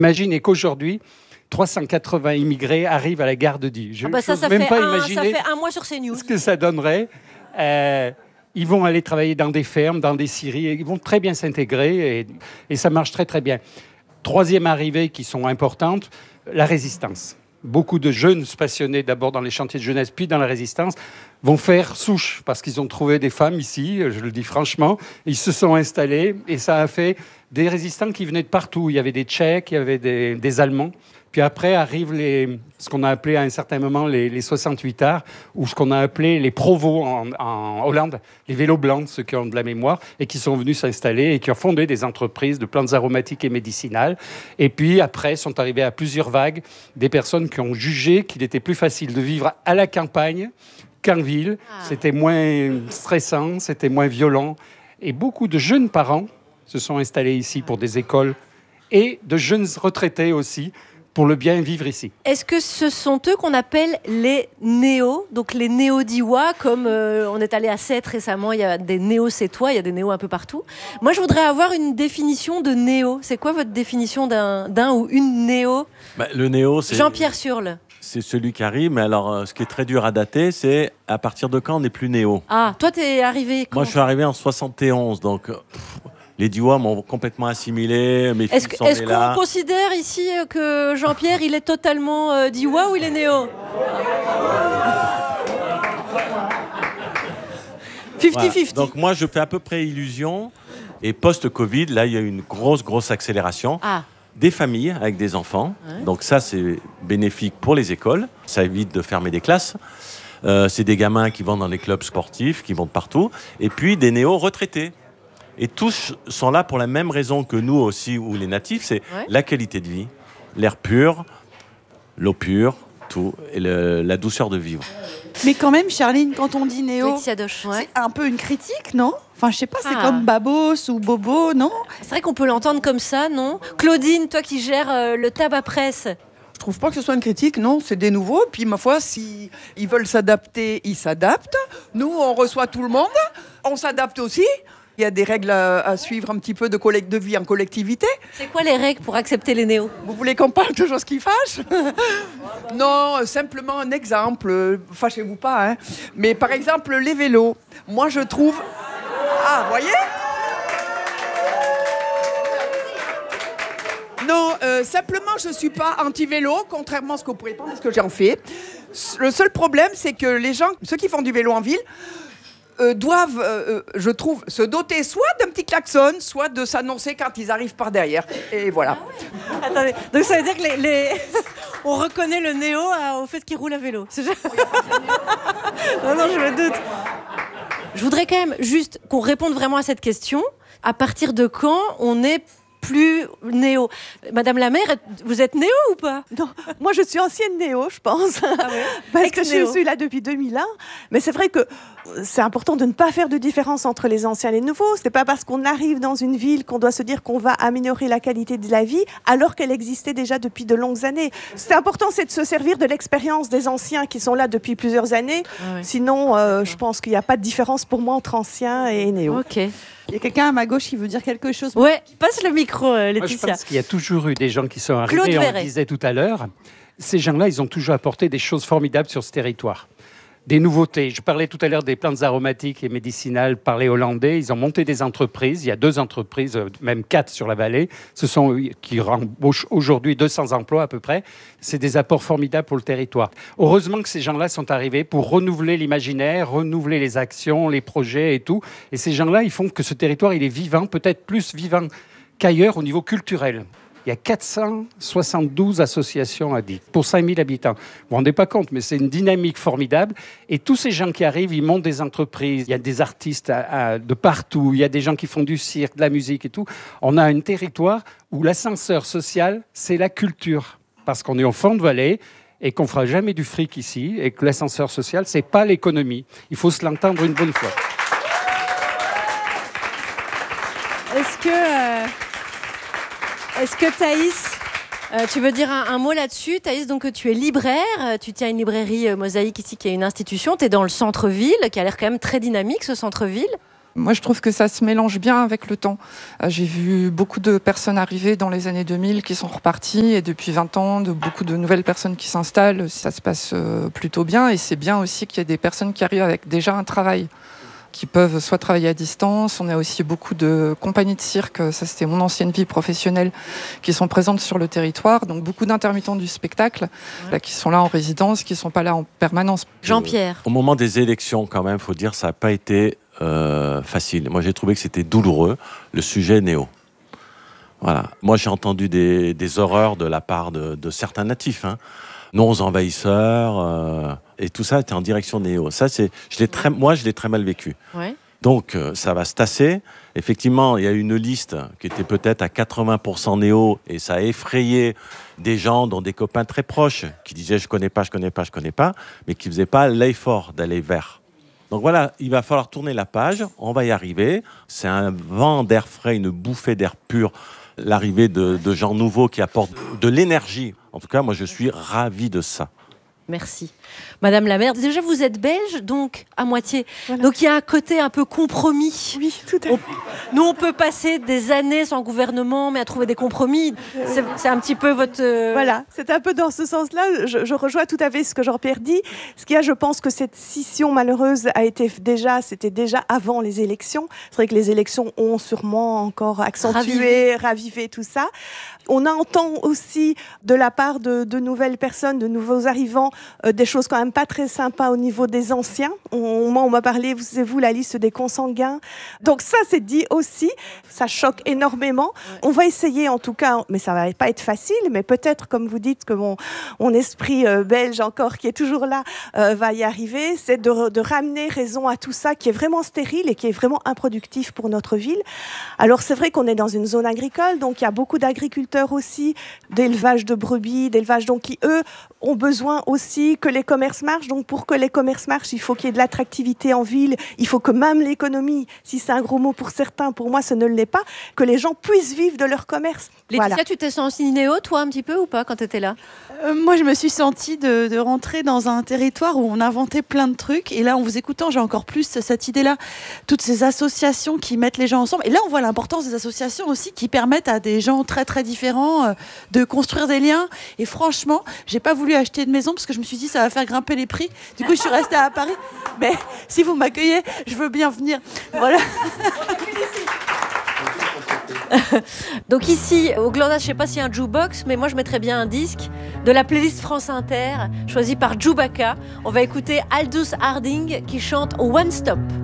Imaginez qu'aujourd'hui, 380 immigrés arrivent à la gare de Die. Je ça n'ose même fait pas imaginer ça fait un mois sur CNews. ce que ça donnerait. Ils vont aller travailler dans des fermes, dans des scieries, et ils vont très bien s'intégrer et ça marche très très bien. Troisième arrivée qui sont importantes, la résistance. Beaucoup de jeunes passionnés d'abord dans les chantiers de jeunesse puis dans la résistance vont faire souche parce qu'ils ont trouvé des femmes ici, je le dis franchement. Ils se sont installés et ça a fait des résistants qui venaient de partout. Il y avait des Tchèques, il y avait des Allemands. Puis après arrivent ce qu'on a appelé à un certain moment les 68 arts, ou ce qu'on a appelé les provos en Hollande, les vélos blancs, ceux qui ont de la mémoire, et qui sont venus s'installer et qui ont fondé des entreprises de plantes aromatiques et médicinales. Et puis après sont arrivés à plusieurs vagues des personnes qui ont jugé qu'il était plus facile de vivre à la campagne qu'en ville. C'était moins stressant, c'était moins violent. Et beaucoup de jeunes parents se sont installés ici pour des écoles et de jeunes retraités aussi, pour le bien vivre ici. Est-ce que ce sont eux qu'on appelle les néos, donc les néo-diois, comme on est allé à Sète récemment, il y a des néo-sétois, il y a des néos un peu partout. Moi, je voudrais avoir une définition de néo. C'est quoi votre définition d'un ou une néo ? Le néo, c'est... Jean-Pierre Surle. C'est celui qui arrive, mais alors ce qui est très dur à dater, c'est à partir de quand on n'est plus néo. Ah, toi, t'es arrivé quand ? Moi, je suis arrivé en 71, donc... Les Diois m'ont complètement assimilé, mes filles sont Est-ce nées là. qu'on considère ici que Jean-Pierre, il est totalement Diois ou il est néo ? 50-50. Voilà. Donc moi, je fais à peu près illusion. Et post-Covid, là, il y a eu une grosse accélération. Des familles avec des enfants. Ouais. Donc ça, c'est bénéfique pour les écoles. Ça évite de fermer des classes. C'est des gamins qui vont dans les clubs sportifs, qui vont de partout. Et puis des néo-retraités. Et tous sont là pour la même raison que nous aussi, ou les natifs, c'est la qualité de vie, l'air pur, l'eau pure, tout, et la douceur de vivre. Mais quand même, Charline, quand on dit néo, c'est un peu une critique, non ? Enfin, je sais pas, c'est comme Babos ou Bobo, non ? C'est vrai qu'on peut l'entendre comme ça, non ? Claudine, toi qui gères le tabac presse. Je trouve pas que ce soit une critique, non, c'est des nouveaux. Puis ma foi, si ils veulent s'adapter, ils s'adaptent. Nous, on reçoit tout le monde, on s'adapte aussi. Il y a des règles à suivre un petit peu de vie en collectivité. C'est quoi les règles pour accepter les néos ? Vous voulez qu'on parle de choses qui fâchent ? Non, simplement un exemple. Fâchez-vous pas, hein. Mais par exemple, les vélos. Moi, je trouve... Ah, voyez ? Non, simplement, je ne suis pas anti-vélo, contrairement à ce que vous pourriez penser, parce que j'en fais. Le seul problème, c'est que les gens, ceux qui font du vélo en ville, doivent, je trouve, se doter soit d'un petit klaxon, soit de s'annoncer quand ils arrivent par derrière. Et voilà. Attendez, donc ça veut dire que on reconnaît le néo au fait qu'il roule à vélo. Non, je me doute. Je voudrais quand même juste qu'on réponde vraiment à cette question. À partir de quand on est plus néo. Madame la maire, vous êtes néo ou pas ? Non, moi je suis ancienne néo, je pense. Parce que je suis là depuis 2001. Mais c'est vrai que c'est important de ne pas faire de différence entre les anciens et les nouveaux. C'est pas parce qu'on arrive dans une ville qu'on doit se dire qu'on va améliorer la qualité de la vie alors qu'elle existait déjà depuis de longues années. C'est important, c'est de se servir de l'expérience des anciens qui sont là depuis plusieurs années. Sinon, je pense qu'il n'y a pas de différence pour moi entre anciens et néo. Ok. Il y a quelqu'un à ma gauche qui veut dire quelque chose. Ouais, passe le micro, Laetitia. Moi, je pense qu'il y a toujours eu des gens qui sont arrivés, on le disait tout à l'heure. Ces gens-là, ils ont toujours apporté des choses formidables sur ce territoire. Des nouveautés. Je parlais tout à l'heure des plantes aromatiques et médicinales par les Hollandais. Ils ont monté des entreprises. Il y a 2 entreprises, même 4 sur la vallée, qui embauchent aujourd'hui 200 emplois à peu près. C'est des apports formidables pour le territoire. Heureusement que ces gens-là sont arrivés pour renouveler l'imaginaire, renouveler les actions, les projets et tout. Et ces gens-là, ils font que ce territoire, il est vivant, peut-être plus vivant qu'ailleurs au niveau culturel. Il y a 472 associations à Die, pour 5000 habitants. Vous ne vous rendez pas compte, mais c'est une dynamique formidable. Et tous ces gens qui arrivent, ils montent des entreprises. Il y a des artistes de partout. Il y a des gens qui font du cirque, de la musique et tout. On a un territoire où l'ascenseur social, c'est la culture. Parce qu'on est au fond de vallée et qu'on ne fera jamais du fric ici. Et que l'ascenseur social, ce n'est pas l'économie. Il faut se l'entendre une bonne fois. Est-ce que Thaïs, tu veux dire un mot là-dessus ? Thaïs, donc tu es libraire, tu tiens une librairie Mosaïque ici qui est une institution, tu es dans le centre-ville, qui a l'air quand même très dynamique ce centre-ville. Moi, je trouve que ça se mélange bien avec le temps. J'ai vu beaucoup de personnes arriver dans les années 2000 qui sont reparties, et depuis 20 ans, beaucoup de nouvelles personnes qui s'installent. Ça se passe plutôt bien, et c'est bien aussi qu'il y ait des personnes qui arrivent avec déjà un travail, qui peuvent soit travailler à distance. On a aussi beaucoup de compagnies de cirque, ça c'était mon ancienne vie professionnelle, qui sont présentes sur le territoire. Donc beaucoup d'intermittents du spectacle là, qui sont là en résidence, qui ne sont pas là en permanence. Jean-Pierre. Au moment des élections, quand même, il faut dire, ça n'a pas été facile. Moi, j'ai trouvé que c'était douloureux, le sujet néo. Voilà. Moi, j'ai entendu des horreurs de la part de certains natifs, non aux envahisseurs, et tout ça était en direction néo. Ça, je l'ai très mal vécu. Ouais. Donc, ça va se tasser. Effectivement, il y a une liste qui était peut-être à 80% néo, et ça a effrayé des gens, dont des copains très proches, qui disaient « je connais pas », mais qui ne faisaient pas l'effort d'aller vers. Donc voilà, il va falloir tourner la page, on va y arriver. C'est un vent d'air frais, une bouffée d'air pur, l'arrivée de gens nouveaux qui apportent de l'énergie. En tout cas, moi, je suis ravi de ça. Merci. Madame la maire, déjà vous êtes belge, donc à moitié. Voilà. Donc il y a un côté un peu compromis. Oui, tout à fait. Nous, on peut passer des années sans gouvernement, mais à trouver des compromis. C'est un petit peu votre... Voilà, c'est un peu dans ce sens-là. Je rejoins tout à fait ce que Jean-Pierre dit. Ce qu'il y a, je pense que cette scission malheureuse c'était déjà avant les élections. C'est vrai que les élections ont sûrement encore accentué, ravivé tout ça. On entend aussi de la part de nouvelles personnes, de nouveaux arrivants, des choses quand même pas très sympas au niveau des anciens. Moi, on m'a parlé, vous, la liste des consanguins. Donc ça, c'est dit aussi. Ça choque énormément. Ouais. On va essayer en tout cas, mais ça va pas être facile, mais peut-être, comme vous dites, que mon esprit belge encore, qui est toujours là, va y arriver. C'est de ramener raison à tout ça, qui est vraiment stérile et qui est vraiment improductif pour notre ville. Alors c'est vrai qu'on est dans une zone agricole, donc il y a beaucoup d'agriculteurs aussi, d'élevage de brebis, d'élevage, donc qui, eux, ont besoin aussi que les commerces marchent. Donc pour que les commerces marchent, il faut qu'il y ait de l'attractivité en ville, il faut que même l'économie, si c'est un gros mot pour certains, pour moi ce ne l'est pas, que les gens puissent vivre de leur commerce. Laetitia, voilà. Tu t'es sentie néo, toi, un petit peu ou pas, quand tu étais là ? Moi, je me suis sentie de rentrer dans un territoire où on inventait plein de trucs. Et là, en vous écoutant, j'ai encore plus cette idée-là. Toutes ces associations qui mettent les gens ensemble. Et là, on voit l'importance des associations aussi qui permettent à des gens très, très différents de construire des liens. Et franchement, j'ai pas voulu acheter de maison parce que je me suis dit ça va faire grimper les prix. Du coup, je suis restée à Paris. Mais si vous m'accueillez, je veux bien venir. Voilà. Donc ici, au Glandas, je ne sais pas s'il y a un jukebox, mais moi je mettrais bien un disque de la playlist France Inter, choisi par Chewbacca. On va écouter Aldous Harding qui chante One Stop.